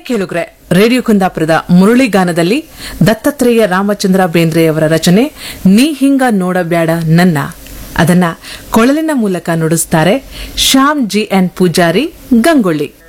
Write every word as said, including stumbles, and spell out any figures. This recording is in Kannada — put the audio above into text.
ಕೇಳುಗ್ರೆ, ರೇಡಿಯೋ ಕುಂದಾಪುರದ ಮುರಳಿಗಾನದಲ್ಲಿ ದತ್ತಾತ್ರೇಯ ರಾಮಚಂದ್ರ ಬೇಂದ್ರೆಯವರ ರಚನೆ ನೀ ಹಿಂಗ ನೋಡಬ್ಯಾಡ ನನ್ನ, ಅದನ್ನ ಕೊಳಲಿನ ಮೂಲಕ ನುಡಿಸುತ್ತಾರೆ ಶ್ಯಾಮ್ ಜಿ ಎನ್ ಪೂಜಾರಿ ಗಂಗೊಳ್ಳಿ.